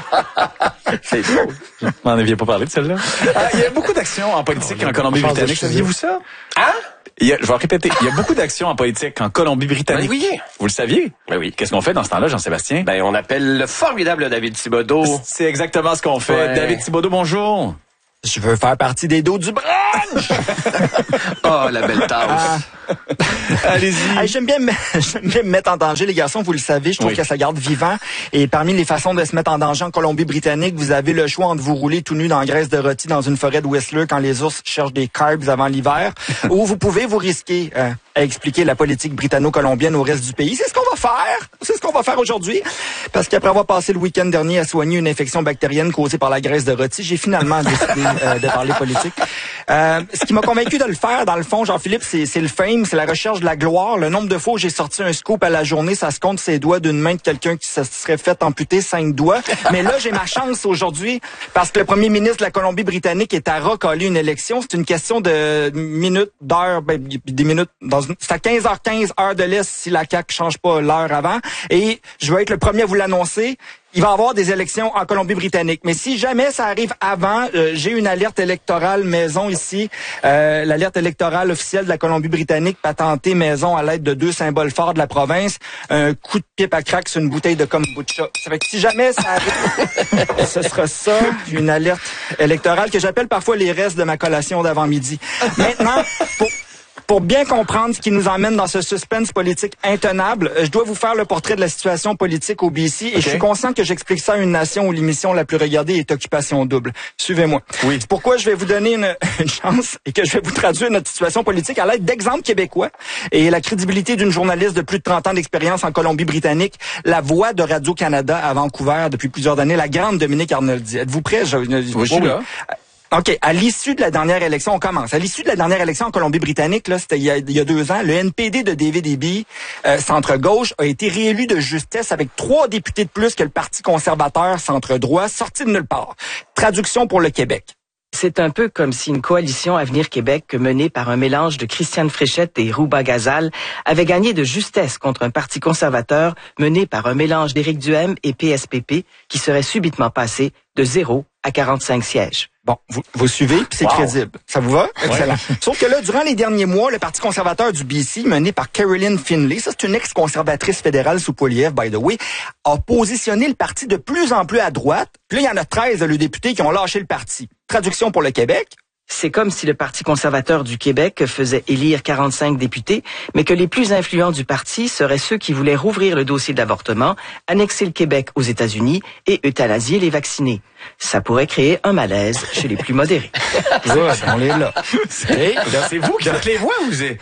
C'est drôle. Vous m'en aviez pas parlé de celle-là. Il y a beaucoup d'actions en politique en Colombie-Britannique. Saviez-vous ça? Hein? Je vais répéter. Il y a beaucoup d'actions en politique en Colombie-Britannique. Ben oui. Vous le saviez? Ben oui. Qu'est-ce qu'on fait dans ce temps-là, Jean-Sébastien? Ben, on appelle le formidable David Thibodeau. C'est exactement ce qu'on fait. Ouais. David Thibodeau, bonjour. Je veux faire partie des dos du brunch! Oh, la belle tasse. Allez-y. Hey, j'aime bien me mettre en danger, les garçons, vous le savez. Je trouve que ça garde vivant. Et parmi les façons de se mettre en danger en Colombie-Britannique, vous avez le choix entre vous rouler tout nu dans la graisse de rôti dans une forêt de Whistler quand les ours cherchent des carbs avant l'hiver, ou vous pouvez vous risquer à expliquer la politique britanno-colombienne au reste du pays. C'est ce qu'on va faire. C'est ce qu'on va faire aujourd'hui. Parce qu'après avoir passé le week-end dernier à soigner une infection bactérienne causée par la graisse de rôti, j'ai finalement décidé de parler politique. Ce qui m'a convaincu de le faire, dans le fond, Jean-Philippe, c'est le fame, c'est la recherche de la gloire. Le nombre de fois où j'ai sorti un scoop à la journée, ça se compte ses doigts d'une main de quelqu'un qui se serait fait amputer 5 doigts. Mais là, j'ai ma chance aujourd'hui parce que le premier ministre de la Colombie-Britannique est à recoller une élection. C'est une question de minutes, d'heures, des minutes. C'est à 15h15, heure de l'Est, si la CAQ change pas l'heure avant. Et je vais être le premier à vous l'annoncer. Il va y avoir des élections en Colombie-Britannique. Mais si jamais ça arrive avant, j'ai une alerte électorale maison ici. L'alerte électorale officielle de la Colombie-Britannique patentée maison à l'aide de 2 symboles forts de la province. Un coup de pipe à crack sur une bouteille de kombucha. Ça fait que si jamais ça arrive, ce sera ça, une alerte électorale que j'appelle parfois les restes de ma collation d'avant-midi. Maintenant, pour bien comprendre ce qui nous emmène dans ce suspense politique intenable, je dois vous faire le portrait de la situation politique au BC et je suis conscient que j'explique ça à une nation où l'émission la plus regardée est Occupation Double. Suivez-moi. Oui. C'est pourquoi je vais vous donner une chance et que je vais vous traduire notre situation politique à l'aide d'exemples québécois et la crédibilité d'une journaliste de plus de 30 ans d'expérience en Colombie-Britannique, la voix de Radio-Canada à Vancouver depuis plusieurs années, la grande Dominique Arnoldi. Êtes-vous prêts? Oui, je suis là. OK. À l'issue de la dernière élection, on commence. À l'issue de la dernière élection en Colombie-Britannique, là, c'était il y a 2 ans, le NPD de David Eby, centre-gauche, a été réélu de justesse avec 3 députés de plus que le Parti conservateur centre-droit, sorti de nulle part. Traduction pour le Québec. C'est un peu comme si une coalition Avenir Québec menée par un mélange de Christiane Fréchette et Rouba Gazal avait gagné de justesse contre un parti conservateur mené par un mélange d'Éric Duhaime et PSPP qui serait subitement passé de 0 à 45 sièges. Bon, vous suivez, puis c'est crédible. Ça vous va? Excellent. Ouais. Sauf que là, durant les derniers mois, le Parti conservateur du BC, mené par Caroline Finlay, ça c'est une ex-conservatrice fédérale sous Poilievre, by the way, a positionné le parti de plus en plus à droite. Puis là, il y en a 13 de députés qui ont lâché le parti. Traduction pour le Québec. C'est comme si le Parti conservateur du Québec faisait élire 45 députés, mais que les plus influents du parti seraient ceux qui voulaient rouvrir le dossier de l'avortement, annexer le Québec aux États-Unis et euthanasier les vaccinés. Ça pourrait créer un malaise chez les plus modérés. On est là. C'est vous qui faites les voix, vous êtes...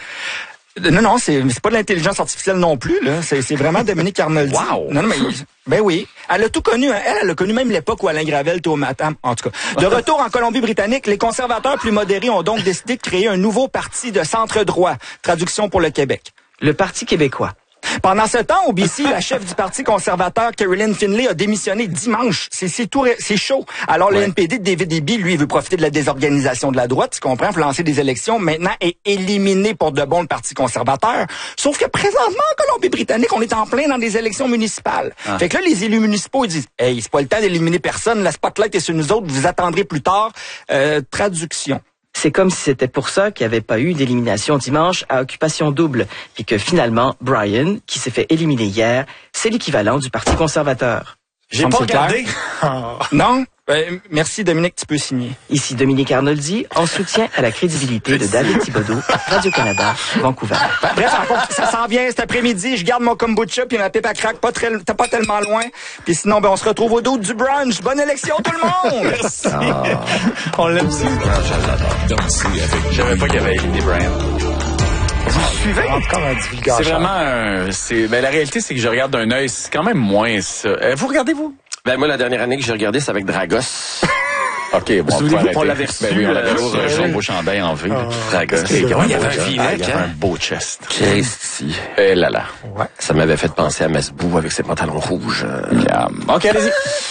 Non, c'est pas de l'intelligence artificielle non plus, là. C'est vraiment Dominique Arnoldi. Wow! Non, mais, ben oui. Elle a tout connu, hein. Elle a connu même l'époque où Alain Gravel était au Matam, en tout cas. De retour en Colombie-Britannique, les conservateurs plus modérés ont donc décidé de créer un nouveau parti de centre-droit. Traduction pour le Québec. Le Parti québécois. Pendant ce temps, au BC, la chef du Parti conservateur, Caroline Finlay, a démissionné dimanche. C'est chaud. Alors, le NPD de David Eby, lui, veut profiter de la désorganisation de la droite, tu comprends, pour lancer des élections maintenant et éliminer pour de bon le Parti conservateur. Sauf que présentement, en Colombie-Britannique, on est en plein dans des élections municipales. Fait que là, les élus municipaux, ils disent, hey, c'est pas le temps d'éliminer personne, la spotlight est sur nous autres, vous attendrez plus tard. Traduction. C'est comme si c'était pour ça qu'il n'y avait pas eu d'élimination dimanche à Occupation Double, puis que finalement, Brian, qui s'est fait éliminer hier, c'est l'équivalent du Parti conservateur. J'ai pas regardé. Non? Merci Dominique, tu peux signer. Ici Dominique Arnoldi, en soutien à la crédibilité de David Thibodeau, Radio-Canada, Vancouver. Bref, ça s'en vient cet après-midi. Je garde mon kombucha puis ma pipe à crack pas tellement loin. Puis sinon, on se retrouve au dos du brunch. Bonne élection tout le monde! Merci. On l'aime aussi. Je savais pas qu'il y avait éliminé Brian. Vous suivez? C'est vraiment la réalité, c'est que je regarde d'un œil, c'est quand même moins ça. Vous regardez-vous? Ben, moi, la dernière année que j'ai regardé, c'est avec Dragos. OK, bon, on l'avait reçu. Ben oui, on l'avait reçu. Un beau chandail en V. Dragos. Il y avait un V-neck, il y avait un beau chest. Christy. Eh là là. Ouais. Ça m'avait fait penser à Masbou avec ses pantalons rouges. OK, allez-y.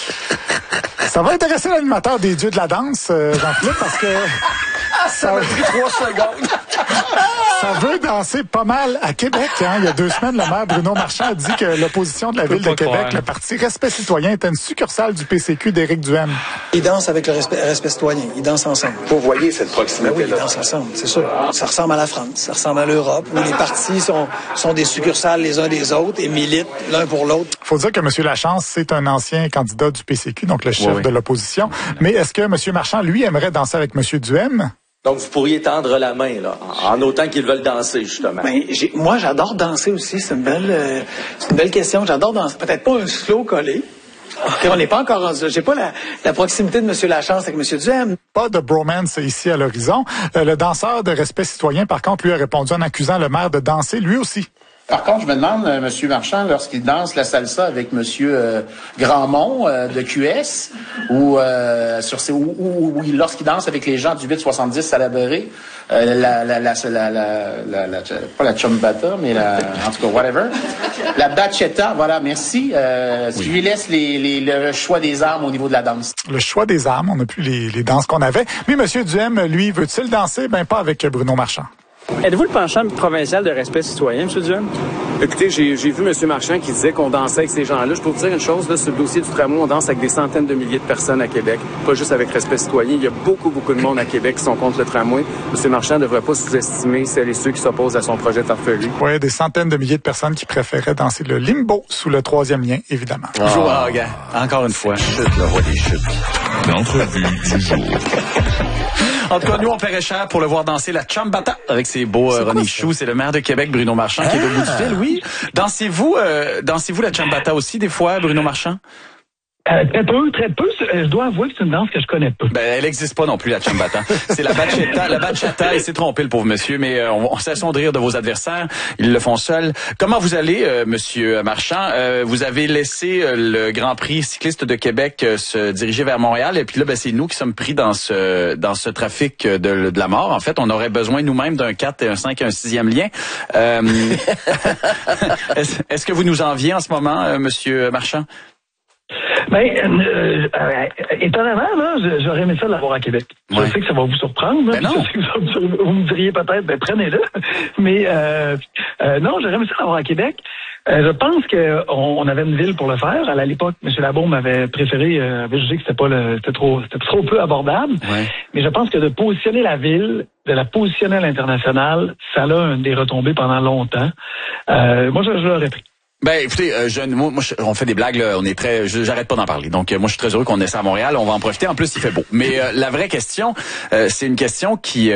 Ça va intéresser l'animateur des dieux de la danse, Jean-Philippe, parce que... Ça m'a pris 3 secondes. Ça veut danser pas mal à Québec. Hein. Il y a 2 semaines, le maire Bruno Marchand a dit que l'opposition de la ville de Québec, le parti Respect citoyen, était une succursale du PCQ d'Éric Duhaime. Ils dansent avec le respect citoyen. Ils dansent ensemble. Vous voyez cette proximité-là? Oui, ils dansent ensemble, c'est sûr. Ça ressemble à la France, ça ressemble à l'Europe, où les partis sont des succursales les uns des autres et militent l'un pour l'autre. Faut dire que M. Lachance, c'est un ancien candidat du PCQ, donc le chef de l'opposition. Mais est-ce que M. Marchand, lui, aimerait danser avec M. Duhaime? Donc, vous pourriez tendre la main, là, en autant qu'ils veulent danser, justement. Ben, moi, j'adore danser aussi. C'est une belle question. J'adore danser. Peut-être pas un slow collé. On n'est pas encore rendu là. J'ai pas la proximité de M. Lachance avec M. Duhaime. Pas de bromance ici à l'horizon. Le danseur de Respect citoyen, par contre, lui a répondu en accusant le maire de danser, lui aussi. Par contre, je me demande, M. Marchand, lorsqu'il danse la salsa avec M. Grandmont de QS, ou lorsqu'il danse avec les gens du 870 à la Beurré, pas la chumbata, mais en tout cas, whatever. La bachata, voilà, merci. Je lui laisse le choix des armes au niveau de la danse. Le choix des armes, on n'a plus les danses qu'on avait. Mais M. Duhaime, lui, veut-il danser? Ben, pas avec Bruno Marchand. Êtes-vous le penchant provincial de Respect citoyen, M. Duhaime? Écoutez, j'ai vu M. Marchand qui disait qu'on dansait avec ces gens-là. Je peux vous dire une chose, là, sur le dossier du tramway, on danse avec des centaines de milliers de personnes à Québec, pas juste avec Respect citoyen. Il y a beaucoup de monde à Québec qui sont contre le tramway. M. Marchand ne devrait pas sous-estimer celles et ceux qui s'opposent à son projet farfelu. Oui, des centaines de milliers de personnes qui préféraient danser le limbo sous le 3e lien, évidemment. Encore une fois. Chute, le roi des chutes. L'entrevue du jour. En tout cas, nous, on paierait cher pour le voir danser la chambata avec ses beaux running shoes. C'est le maire de Québec, Bruno Marchand, qui est au bout du fil, oui. Dansez-vous la chambata aussi, des fois, Bruno Marchand? Très peu. Je dois avouer que c'est une danse que je connais pas. Ben, elle n'existe pas non plus, la chambata. C'est la bachata, il s'est trompé, le pauvre monsieur, mais on cessons de rire de vos adversaires. Ils le font seuls. Comment vous allez, monsieur Marchand? Vous avez laissé le Grand Prix cycliste de Québec se diriger vers Montréal, et puis là, ben, c'est nous qui sommes pris dans ce trafic de la mort. En fait, on aurait besoin nous-mêmes d'un 4, un 5 et un 6e lien. Est-ce que vous nous enviez en ce moment, monsieur Marchand? Étonnamment, là, j'aurais aimé ça l'avoir à Québec. Je sais que ça va vous surprendre. Là, non. Vous me diriez peut-être, prenez-le. Mais non, j'aurais aimé ça l'avoir à Québec. Je pense qu'on avait une ville pour le faire. À l'époque, M. Labaume avait préféré, avait jugé que c'était trop peu abordable. Ouais. Mais je pense que de positionner la ville, de la positionner à l'international, ça a des retombées pendant longtemps. Moi, je l'aurais pris. Ben, écoutez, on fait des blagues, là, j'arrête pas d'en parler. Donc, moi, je suis très heureux qu'on ait ça à Montréal. On va en profiter. En plus, il fait beau. Mais la vraie question, c'est une question qui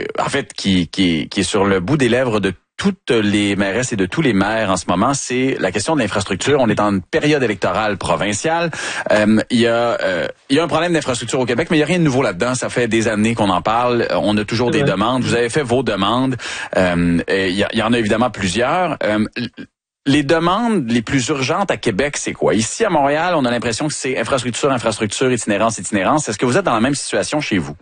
est sur le bout des lèvres de toutes les mairesses et de tous les maires en ce moment. C'est la question de l'infrastructure. On est en période électorale provinciale. Il y a un problème d'infrastructure au Québec, mais il n'y a rien de nouveau là-dedans. Ça fait des années qu'on en parle. On a toujours des demandes. Vous avez fait vos demandes. Il y en a évidemment plusieurs. Les demandes les plus urgentes à Québec, c'est quoi? Ici, à Montréal, on a l'impression que c'est infrastructure, itinérance. Est-ce que vous êtes dans la même situation chez vous?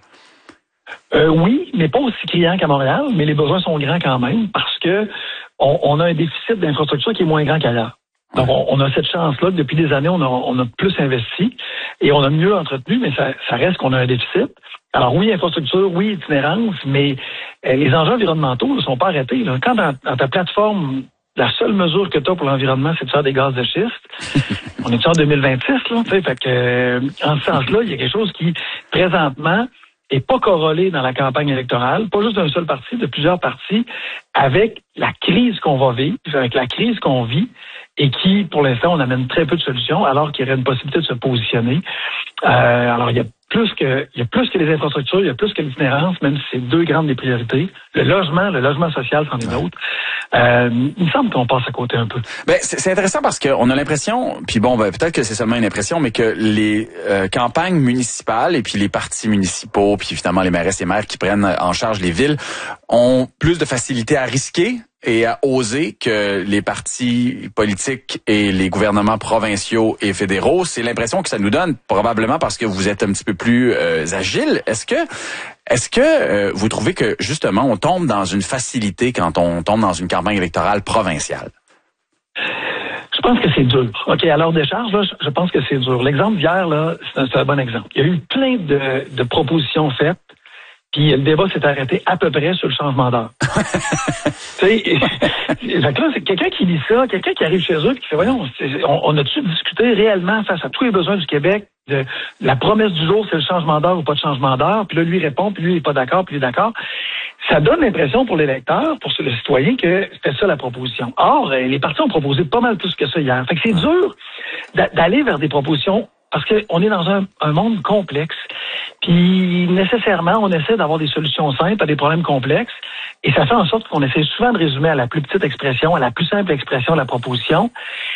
Oui, mais pas aussi criant qu'à Montréal, mais les besoins sont grands quand même parce que on a un déficit d'infrastructure qui est moins grand qu'ailleurs. Donc, on a cette chance-là que depuis des années, on a plus investi et on a mieux entretenu, mais ça reste qu'on a un déficit. Alors oui, infrastructure, oui, itinérance, mais les enjeux environnementaux ne sont pas arrêtés. Là. Quand dans ta plateforme, la seule mesure que tu as pour l'environnement, c'est de faire des gaz de schiste. On est en 2026, là, tu sais, fait que en ce sens-là, il y a quelque chose qui, présentement, est pas corrélé dans la campagne électorale, pas juste d'un seul parti, de plusieurs partis, avec la crise qu'on va vivre, avec la crise qu'on vit, et qui, pour l'instant, on amène très peu de solutions, alors qu'il y aurait une possibilité de se positionner. Alors, il y a plus que les infrastructures, il y a plus que l'itinérance, même si c'est deux grandes des priorités. Le logement social, c'en est d'autres. Il me semble qu'on passe à côté un peu. Ben, c'est intéressant parce qu'on a l'impression, puis bon, ben, peut-être que c'est seulement une impression, mais que les campagnes municipales et puis les partis municipaux, puis évidemment les mairesses et maires qui prennent en charge les villes, ont plus de facilité à risquer et à oser que les partis politiques et les gouvernements provinciaux et fédéraux. C'est l'impression que ça nous donne, probablement parce que vous êtes un petit peu plus agile. Est-ce que vous trouvez que, justement, on tombe dans une facilité quand on tombe dans une campagne électorale provinciale? Je pense que c'est dur. OK, à l'heure des charges, là, je pense que c'est dur. L'exemple d'hier, là, c'est un bon exemple. Il y a eu plein de propositions faites Puis le débat s'est arrêté à peu près sur le changement d'heure. Tu sais, là, c'est quelqu'un qui lit ça, quelqu'un qui arrive chez eux et qui fait, voyons, on a-tu discuté réellement face à tous les besoins du Québec de la promesse du jour, c'est le changement d'heure ou pas de changement d'heure? Puis là, lui répond, puis lui, il est pas d'accord, puis lui est d'accord. Ça donne l'impression pour l'électeur, pour le citoyen, que c'était ça la proposition. Or, les partis ont proposé pas mal plus que ça hier. Fait que c'est dur d'aller vers des propositions parce qu'on est dans un monde complexe. Puis, nécessairement, on essaie d'avoir des solutions simples à des problèmes complexes. Et ça fait en sorte qu'on essaie souvent de résumer à la plus petite expression, à la plus simple expression de la proposition.